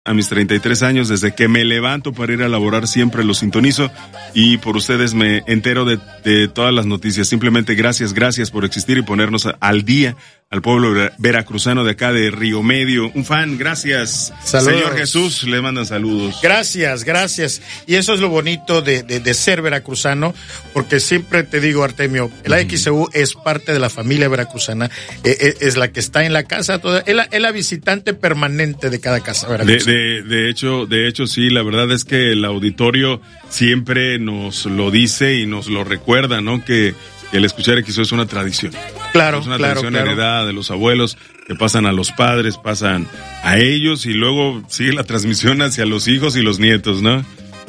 a mis 33 años, desde que me levanto para ir a laborar siempre los sintonizo y por ustedes me entero de todas las noticias. Simplemente gracias por existir y ponernos al día al pueblo veracruzano de acá de Río Medio. Un fan, gracias. Saludos. Señor Jesús, le mandan saludos. Gracias. Y eso es lo bonito de ser veracruzano, porque siempre te digo, Artemio, la XCU es parte de la familia veracruzana, es la que está en la casa, es la visitante permanente de cada casa veracruzana. De hecho, sí, la verdad es que el auditorio siempre nos lo dice y nos lo recuerda, ¿no? Que el escuchar XCU es una tradición. Claro, es una tradición heredada de los abuelos, que pasan a los padres, pasan a ellos y luego sigue la transmisión hacia los hijos y los nietos, ¿no?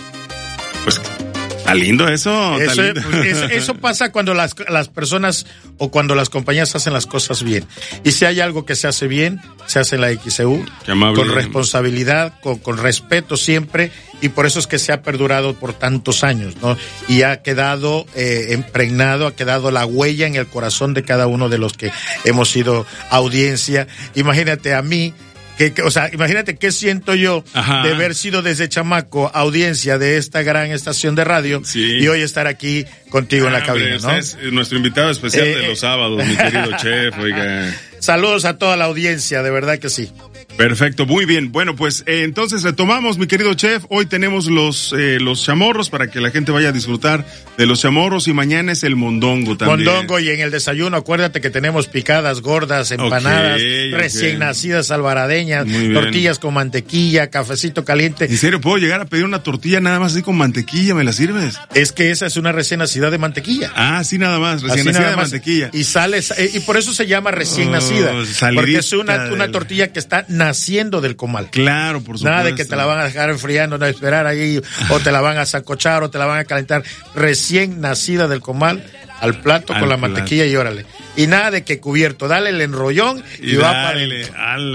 Pues está lindo eso. Eso pasa cuando las personas o cuando las compañías hacen las cosas bien. Y si hay algo que se hace bien, se hace en la XCU, con responsabilidad, con respeto siempre, y por eso es que se ha perdurado por tantos años, ¿no? Y ha quedado impregnado, ha quedado la huella en el corazón de cada uno de los que hemos sido audiencia. Imagínate a mí, imagínate qué siento yo de haber sido desde chamaco audiencia de esta gran estación de radio y hoy estar aquí contigo en la cabina, ¿no? Es nuestro invitado especial de los sábados, mi querido chef, oiga. Saludos a toda la audiencia, de verdad que sí. Perfecto, muy bien. Bueno, pues entonces retomamos, mi querido chef. Hoy tenemos los chamorros para que la gente vaya a disfrutar de los chamorros y mañana es el mondongo también. Mondongo, y en el desayuno acuérdate que tenemos picadas gordas, empanadas, recién nacidas albaradeñas, tortillas con mantequilla, cafecito caliente. ¿En serio puedo llegar a pedir una tortilla nada más así con mantequilla? ¿Me la sirves? Es que esa es una recién nacida de mantequilla. Ah, sí, nada más, recién nacida de mantequilla. Y y por eso se llama recién nacida, porque es una tortilla que está naciendo del comal. Claro, por supuesto. Nada de que te la van a dejar enfriando, no esperar ahí, o te la van a sancochar, o te la van a calentar. Recién nacida del comal, al plato con la mantequilla y órale. Y nada de que cubierto, dale el enrollón y va para adentro.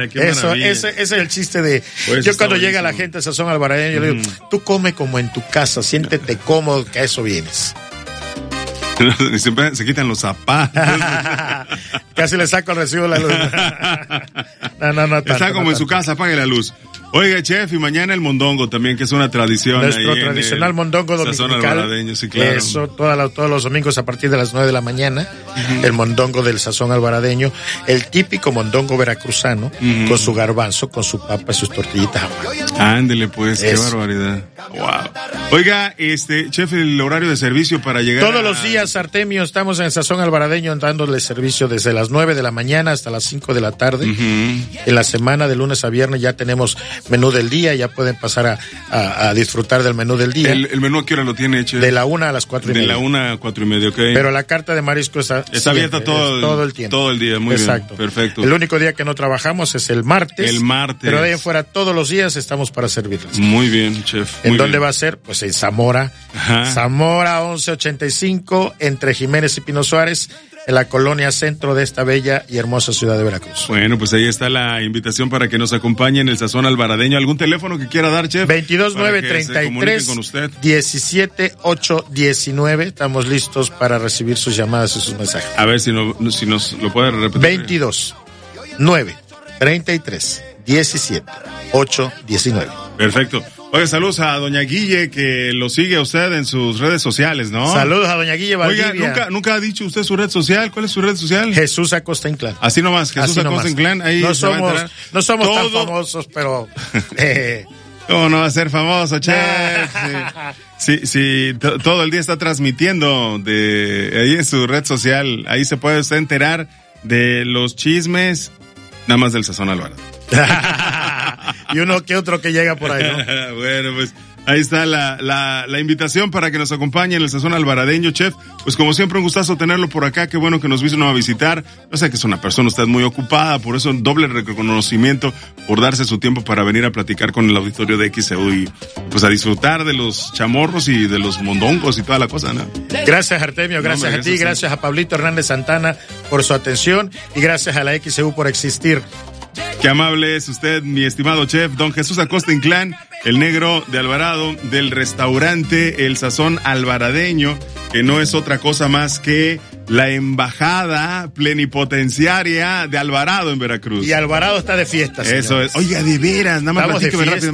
Ese es el chiste de... Pues yo cuando llega la gente a Sazón Albaradeño, yo le digo, tú come como en tu casa, siéntete cómodo, que a eso vienes. Siempre se quitan los zapatos. Casi le saco el recibo de la luz. No. Está como en su casa, apague la luz. Oiga, chef, y mañana el mondongo también, que es una tradición. Nuestro tradicional mondongo dominical. Sí, claro. Eso, todos los domingos a partir de las 9 de la mañana, el mondongo del sazón albaradeño, el típico mondongo veracruzano, con su garbanzo, con su papa y sus tortillitas. Ándele pues, qué barbaridad. Wow. Oiga, chef, el horario de servicio para llegar todos los días, Artemio, estamos en el sazón albaradeño dándole servicio desde las 9 de la mañana hasta las 5 de la tarde. En la semana de lunes a viernes ya tenemos menú del día, ya pueden pasar a disfrutar del menú del día. ¿El menú a qué hora lo tiene, chef? De la 1 a las 4:30. De la 1 a 4:30, ok. Pero la carta de marisco está abierta todo el tiempo. Todo el día, muy Exacto. Bien, perfecto. El único día que no trabajamos es el martes. El martes. Pero de ahí en fuera todos los días estamos para servirles. Muy bien, chef. ¿En dónde va a ser? Pues en Zamora. Zamora 1185, entre Jiménez y Pino Suárez, en la colonia centro de esta bella y hermosa ciudad de Veracruz. Bueno, pues ahí está la invitación para que nos acompañe en el Sazón Albaradeño. ¿Algún teléfono que quiera dar, chef? 229-33-17819. Estamos listos para recibir sus llamadas y sus mensajes. A ver si nos lo puede repetir. 229-33-17819. Perfecto. Oye, saludos a doña Guille, que lo sigue a usted en sus redes sociales, ¿no? Saludos a doña Guille Valdivia. Oiga, ¿nunca ha dicho usted su red social? ¿Cuál es su red social? Jesús Acosta Inclán. Así nomás, Jesús Acosta Inclán. Ahí no somos tan famosos, pero... ¿Cómo no va a ser famoso, chef? Sí, todo el día está transmitiendo ahí en su red social. Ahí se puede usted enterar de los chismes, nada más del Sazón Alvarado. Y uno que otro que llega por ahí, ¿no? Bueno, pues ahí está la invitación para que nos acompañe en el Sazón Albaradeño, chef. Pues como siempre, un gustazo tenerlo por acá. Qué bueno que nos vino a visitar. Yo sé que es una persona usted muy ocupada, por eso doble reconocimiento por darse su tiempo para venir a platicar con el auditorio de XCU y pues a disfrutar de los chamorros y de los mondongos y toda la cosa, ¿no? Gracias, Artemio, gracias a ti, gracias a Pablito Hernández Santana por su atención y gracias a la XCU por existir. Qué amable es usted, mi estimado chef, don Jesús Acosta Inclán, el negro de Alvarado, del restaurante El Sazón Albaradeño, que no es otra cosa más que la embajada plenipotenciaria de Alvarado en Veracruz. Y Alvarado está de fiesta, señores. Eso es. Oiga, de veras, nada más platíqueme rápido.